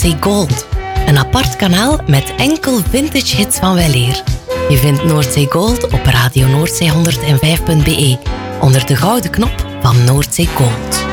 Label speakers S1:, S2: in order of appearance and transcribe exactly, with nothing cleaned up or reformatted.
S1: Noordzee Gold. Een apart kanaal met enkel vintage hits van weleer. Je vindt Noordzee Gold op radio noordzee honderdvijf punt be onder de gouden knop van Noordzee Gold.